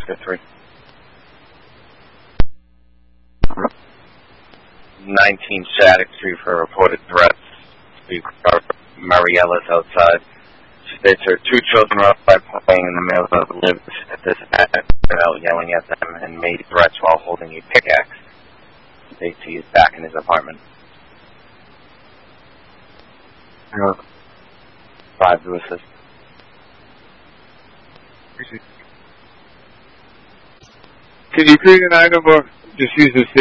Oscar 3. 19 Shattuck Street for reported threats. Mariella's outside. She states her 2 children were outside playing in the middle of the lives at this out yelling at them and made threats while holding a pickaxe. States he is back in his apartment. 5 to assist. Can you create an item or just use the